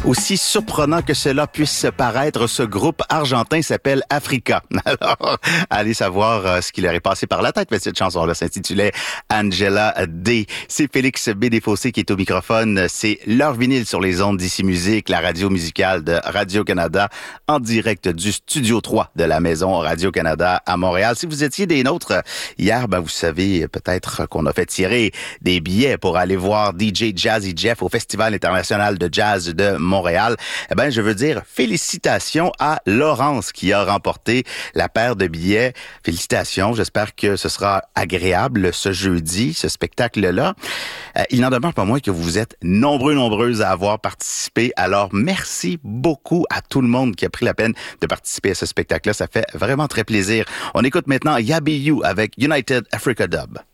Aussi surprenant que cela puisse paraître, ce groupe argentin s'appelle Africa. Alors, allez savoir ce qui leur est passé par la tête, mais cette chanson-là s'intitulait Angela D. C'est Félix B. Desfossés qui est au microphone. C'est leur vinyle sur les ondes d'Ici Musique, la radio musicale de Radio-Canada, en direct du Studio 3 de la maison Radio-Canada à Montréal. Si vous étiez des nôtres hier, vous savez peut-être qu'on a fait tirer des billets pour aller voir DJ Jazzy Jeff au Festival international de jazz de Montréal. Je veux dire félicitations à Laurence qui a remporté la paire de billets. Félicitations, j'espère que ce sera agréable ce jeudi, ce spectacle-là. Il n'en demeure pas moins que vous êtes nombreuses à avoir participé. Alors, merci beaucoup à tout le monde qui a pris la peine de participer à ce spectacle-là. Ça fait vraiment très plaisir. On écoute maintenant Yabi You avec United Africa Dub.